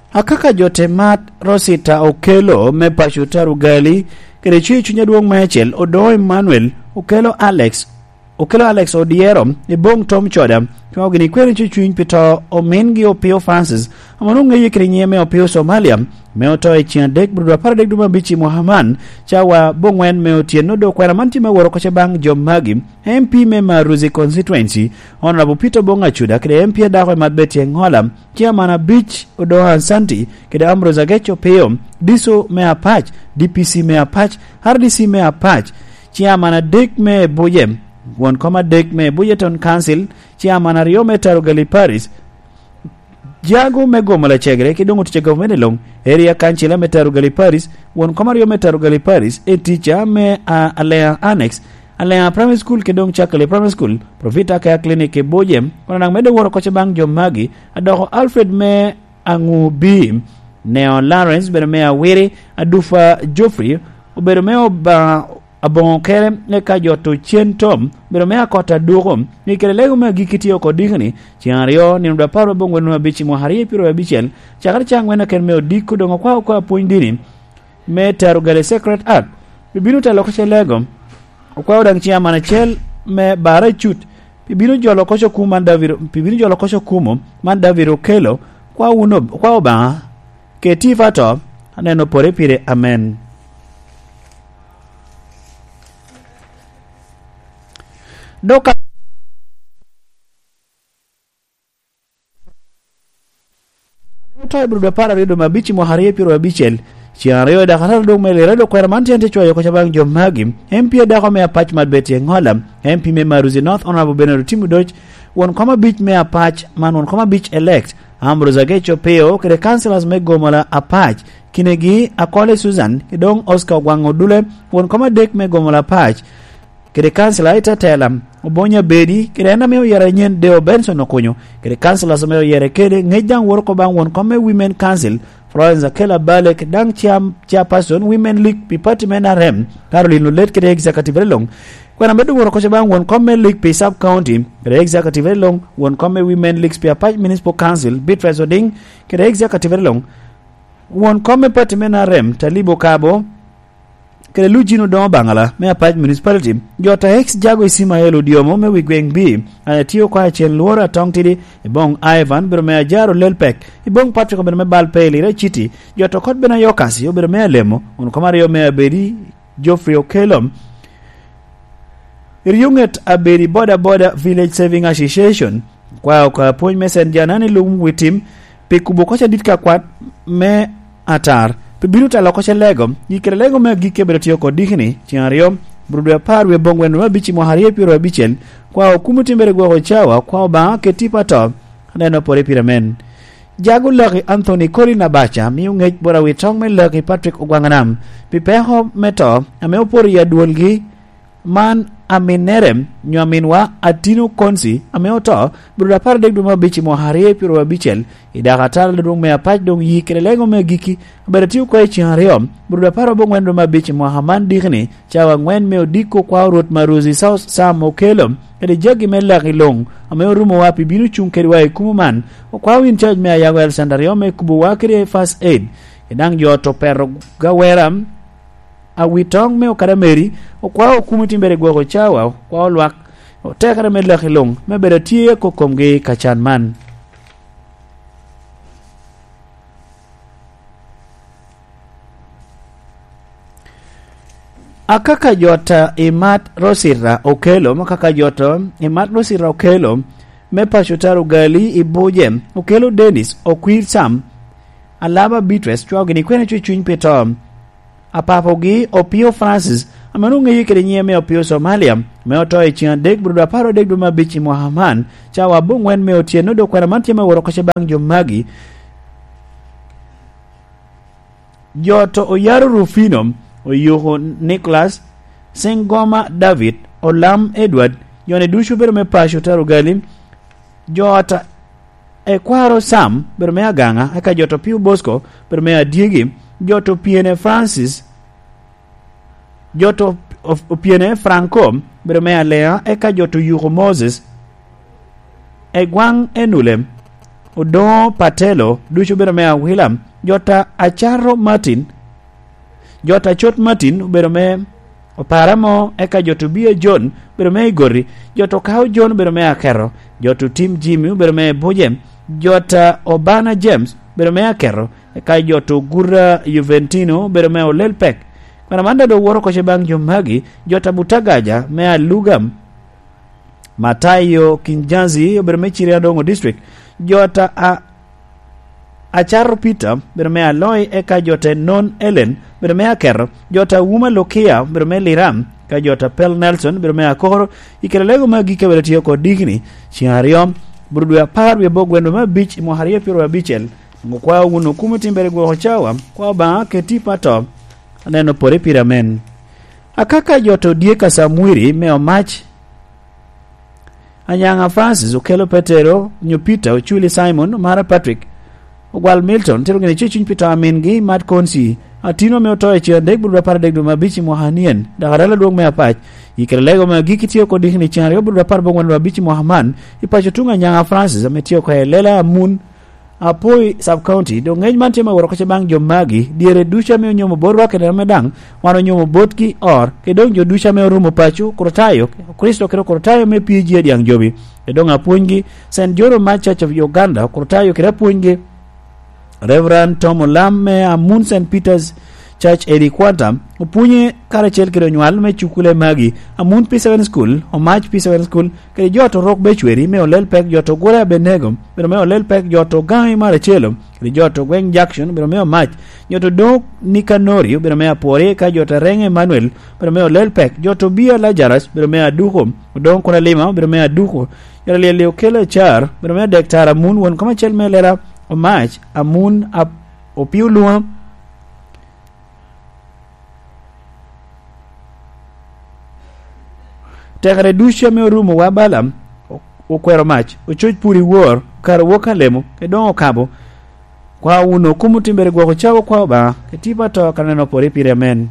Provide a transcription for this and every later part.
Akaka jotemat Rosita Okelo me Pachuta Rugali kede chunya duong Machel Odo Emmanuel Okelo Alex Odiero Ibong Tom Choda kwa gini kweli chuny pito Omengi Opio Francis amanunga yikri nyeme Opio Somalia meoto echian dek brudo par dek duma bichi Mohaman chawa bongwen meotien nodo kwera manti meworo koche bang Jomagi MP me Maruzi constituency Honorable Peter Bongachuda kede MP dako madbeti ngola chairman Beach Odo Hansanti kede Ambrose Agecho Peo Diso me apach DPC me apach RDC me apach chairman dek me Boyem Won koma dek me Buyeton Council chairman Rio Metaro Paris Jago Megomala Chegre kidongo tiche government long area kanchila Metaro Paris won koma Rio Metaro Paris e teacher me Alea Annex Alea Primary School kidong chakale Primary School Profita ka clinic e Bojem wanang medo woro koche bang Jomagi adoko Alfred me Angu B Neo Lawrence bermea Wiri Adufa Joffrey ubermeo ba abon kere ne ka joto chien tom bero mea kota durom ni kere lego mea gikiti oko digni chiario ni mda paro bongo nua bichi muharie piro ya bichel chakari changwena ken meo diku dongo kwa poindini me tarugale secret art bibinu ta lokoshe lego kwa udang chia manachel me bare chut bibinu jolo kosho kumo manda viro kelo kwa oba ke tifato aneno pore pire amen. Doka Ameotoa brudo para redo mabichi muharie piro wabichel chiario da kharal do mele redo kwa manti ante chwa yoko chabang Jomagi MP da kwa mea patch madbeti ngola MP me Maruzi North Honorable Benero Timu Dodge won koma beach mea patch man won koma beach elect Ambrose Agecho Peo kede councilors me Gomala apatch kinegi Akole Susan kidong Oscar Wangodule won koma dek me Gomala patch kede kansela ita telam obonya bedi kede enda meo yere nyen Deo Benson okunyo kede kansela meo yere kede ngejang worko bang won kome women council Florence Akela Balek dang chairperson women league pipati mena rem Caroline Lulet kede executive long kwa medu worko bang won kome league pi sub county kede executive long won kome women league pi apart municipal council Beatrice Oding kede executive long won kome pati mena rem Talibo Kabo kede Lujino Don Bangala me apart municipality jota ex jago isima yelo diomo me wigweng B anatio kwa chen luora tongtidi ibong Ivan berme jaro lelpek ibong Patrick berme balpeli rechiti jota kot bena yokasi berme lemo on komario me abedi Geoffrey Okelom Ryunget abedi boda village saving association kwa point messenger nani lum witim pe kubokocha ditka kwat me atar Pibiru ta lokoshe lego yikere lego me gike beretio ko dikini chiario brudo parwe bongwen no bichi muharie piro bichen kwa okumuti mbere gwo chawa kwa ba ketipa to neno pore piramen jagu lagi Anthony Corina Bacha miungej bora witong me lagi Patrick Ogwanganam pipeho meto ameopori ya duolgi man aminerem nyaminwa atino konsi ameoto bruda par dek duma bichi muharie piro bichel idagatal dum me apaj dong yikere lego me giki beretiu ko chiario bruda par bongwen duma bichi Mohamed digni chawa ngwen me odiko kwa rot Maruzi South Sam Okelo ede jagi me lagi long ameorumo wapi binu chunkeri wa kumuman kwa win charge me ayago El Sandario me kubu wakiri first aid idang joto pero gaweram awitong me okarameri okwa okumuti mbere gwo chawa kwa olwak otekare me lakhilong me beretie ko komge kachan man akaka jota Imat Rosira Okelo makaka jota Imat Rosira Okelo me Pachuta Rugali Ibojem Okelo Dennis Okwir Sam Alaba Beatrice chwagini kwene chuny petom apapogi Opio Francis amanunga yikere nyeme Opio Somalia meoto echian dek bruda paro dek duma bichi Mohamed chawa bongwen meotie nodo kwa mantie me woro koche bang Jomagi joto Oyaru Rufino Oyuho Nicholas Sengoma David Olam Edward yone dushu berme Pachuta Rugali jota Ekwaro Sam berme aganga eka joto Piu Bosco berme adiegi joto Piene Francis joto Piene Franco berme Lea eka joto Yuho Moses egwang enule Odo Patelo ducho biro me William jota Acharo Martin jota Chot Martin biro me Oparamo eka joto Bia John biro me Igori joto Kao John biro me Akero joto Tim Jimmy biro me Bojem jota Obana James biro me Akero eka joto Gura Juventino biro me Olelpek kana manda do woro ko bang Jomagi jota Butagaja me Lugam Matayo Kinjanzi biro me Chiriadongo district jota Acharo Peter biro me Aloy eka jota Non Ellen biro me Akero jota Wuma Lokia biro me Liram ka jota Pel Nelson biro me Akoro ikelego magi ke biro tiyo ko digni chiariom burdu apar be bogwendo ma beach mo hariye piro abichel ngokwa uno kumutimbere go chawa kwa ba ke tipato neno pore piramen akaka joto Dieka Samwiri me omach Anyanga Francis Okelo Petero Nyupita Ochuli Simon Mara Patrick Ogwal Milton tero ngene chichun Peter Amingi Matt Konsi atino me otoe chiande burda par degdo mabichi mohanien da harala dong me apach ikelego me gikitio ko dihni chiare burda par bongwan mabichi mohaman ipacho tunga Nyanga Francis ametio ko Lela Moon apoi sub county do ngej man tema woro ko bang Jomagi diere dusha me nyomo borwa ke na medang wano nyomo botki or ke dong jo dusha me rumo pacho krotayo Kristo kero krotayo me PG diang jobi ke dong apungi St. Jerome Church of Uganda krotayo kera pungi Reverend Tom Olam me Amun St. Peter's Church Eri Quantum upunye karachel kero nywal me chukule magi Amun P7 School Omach P7 School kere joto Rock Bechweri me olel pek joto Gora Benegum pero me olel pek joto Gai Marachelo kere joto Gweng Jackson pero me omach joto Dok Nikanori pero me apore ka joto Reng Emmanuel pero me olel pek joto Bia Lajaras pero me aduko Don Kuna Lima pero me aduko yara leo kele char pero me dektara Amun won kama chel me lera omach Amun opiulua Tegare dusha me rumo wa balam okwero mach ochoch puri wor kar woka lemo ke dongo kabo kwa uno kumutimbere gwa chawo kwa ba ketipa to kaneno pore piramen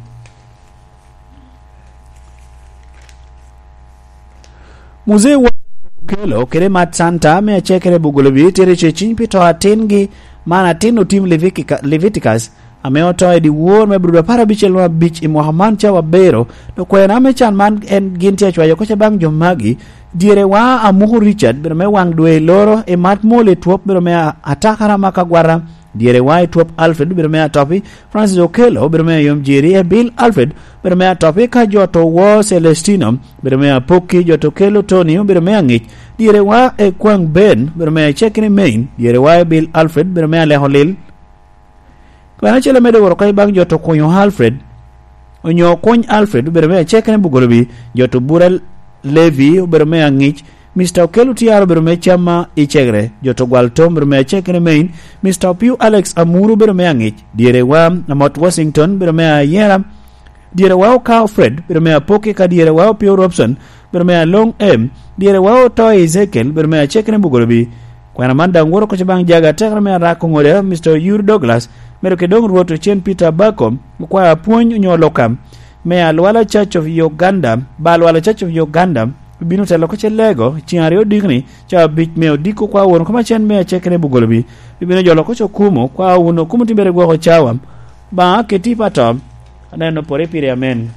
Muzee wa Kelo kere Mat Santa me chekere bugolobi tere chechin pito atengi mana tino tim Leviticus ameoto edi wor me bruda para bichel wa bich Mohaman chawa bero to kwena me chan man en gintia chwa yoko bang Jomagi diere wa amuhu Richard bero me wang dwe loro e mat mole twop bero me atakara makagwara diere wa twop Alfred bero me atopi Francis Okelo bero me yom jiri e Bill Alfred bero me atopi ka joto wo Celestino bero me apoki joto Kelo Tony bero me angich diere wa e kwang Ben bero me chekini main diere wa e Bill Alfred bero me aleholil Kana chela medo woro kai bang joto konyo Alfred onyo kony Alfred bero me chekene bugolobi joto Burel Levi bero me angich Mr. Okelo Tiaro bero me chama ichegre joto Gwaltom bero me chekene main Mr. Piu Alex Amuru bero me angich diere wa Mount Washington bero me yera diere wa Ka Fred bero me apoke ka diere wa Piu Robson bero me Long M diere wa to Ezekiel bero me chekene bugolobi kwana manda ngoro ko bang jaga tekra me ra ko ngore Mr. Yur Douglas mero ke dong ruoto chen Peter Bakom kwa puonj nyolokam me alwala Church of Uganda balwala Church of Uganda binu telo ko lego chiario digni cha bich me odiko kwa won kama chen me chekene bugolobi binu jolo ko kumo kwa uno kumo timbere go chawam ba ketipa tom aneno pore pire amen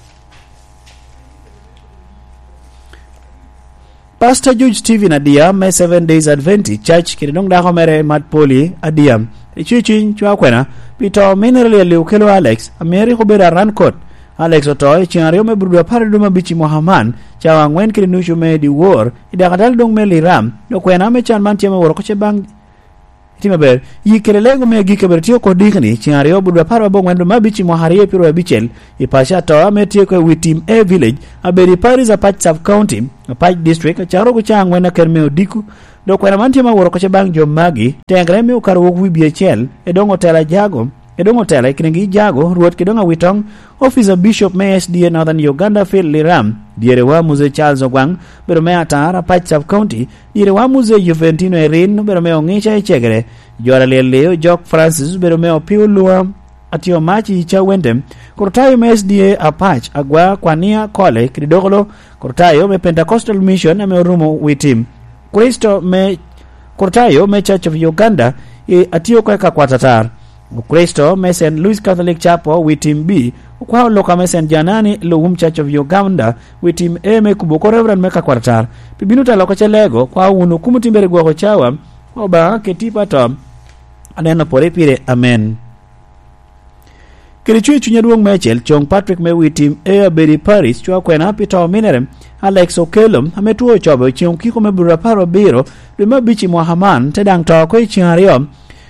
Pastor George Stephen Adiam me 7 Days Adventist Church kidong da homere Matpoli Adiam Chichin chwa kwena pito mineral le Okelo Alex ameri khobera rankot Alex otoy chiario me brudo paraduma bichi Mohaman chawa ngwen kirinushu me di war idakadal dong me liram do kwena me chan man tieme woro ko bang timaber yikelelego me gikebertio ko digni chiario brudo parabo ngwen ma bichi Mohariye piro bichel ipasha to ametie ko witim a village aberi paris a patch sub county a patch district charo ko changwe na kerme odiku do kwena mantie ma woro ko bang Jomagi tengre me ukar wok wi biechel e dongo tela jago e dongo tela kingi jago ruot kidonga witong officer bishop me SDA Northern Uganda Phil Liram diere wa Muzee Charles Ogwang bero me atara patch sub county diere wa Muzee Juventino Erin bero me ongicha ichegre jora leo Jock Francis bero me opiu luam atio machi cha wendem kortayo me SDA apach agwa kwania kole kridogolo kortayo me Pentecostal Mission ame orumo witim Kristo me Kurtayo me Church of Uganda atiyo kwa kwatatar. Ukristo me St. Louis Catholic Chapel with team B kwa loka me St. Janani Luhum Church of Uganda with team A me kuboko Reverend meka kwatatar. Pibinu taloko chelego kwa unu kumutimbere gwako chawa oba ketipa tom aneno pore pire amen. Kirichui chunyaduong mechel chong Patrick me with team A Berry Paris chwa kwena pita minerem Alex Okello ametuo chobo chiong kiko me buraparo biro luma bichi Mohaman tedang to kwe chingario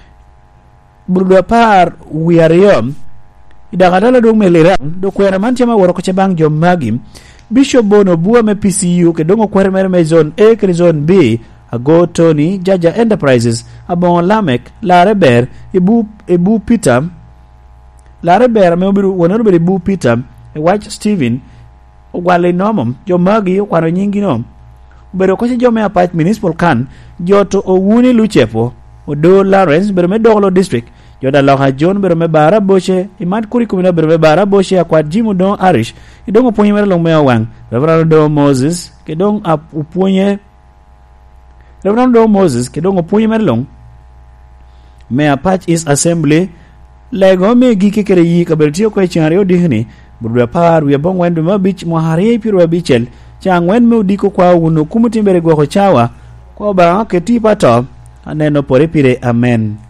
burapar wiario idagadala dong melira do kwera mantiama woroko chebang jom magim Bishop Bono Bua me PCU ke dongo kwere mere me zone A ke zone B ago Tony Jaja Enterprises abon Lamek Lareber Ibu Peter Lareber me obiru wonoru be Ibu Peter White Steven wale nomom jo magi kwano nyingi no bero ko jo me apat municipal kan joto owuni luchepo odo Lawrence bero me Doglo district joda loha John bero me bara boshe imat kuri kumina bero me bara boshe akwat jimu don Arish idongo ponye mere long me wang Reverend do Moses ke dong uponye Reverend do Moses ke dong uponye mere long me apat is assembly lego me gike kere yi kabeltio ko chingario dihni burwa par we bong wendu mabich mohari pirwa bichel chang wen me udiko kwa uno kumutimbere gwako chawa kwa ba ketipa to aneno pore pire amen.